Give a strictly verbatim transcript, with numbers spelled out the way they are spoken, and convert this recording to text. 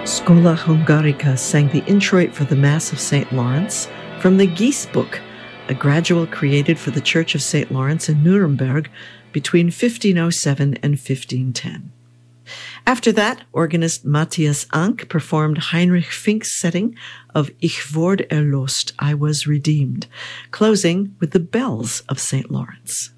Schola Hungarica sang the introit for the Mass of Saint Lawrence from the Geese Book, a gradual created for the Church of Saint Lawrence in Nuremberg between fifteen oh seven and fifteen ten. After that, organist Matthias Ank performed Heinrich Fink's setting of Ich word erlöst, I was redeemed, closing with the bells of Saint Lawrence.